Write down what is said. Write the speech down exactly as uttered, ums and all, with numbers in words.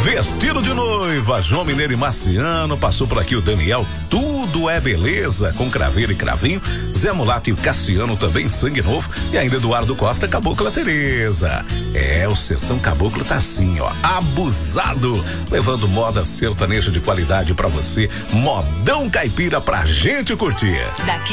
Vestido de noiva, João Mineiro e Marciano, passou por aqui o Daniel, tudo é beleza, com Craveiro e Cravinho, Zé Mulato e Cassiano também, sangue novo, e ainda Eduardo Costa, Cabocla Tereza. É, o Sertão Caboclo tá assim, ó, abusado, levando moda sertaneja de qualidade pra você, modão caipira pra gente curtir. Daqui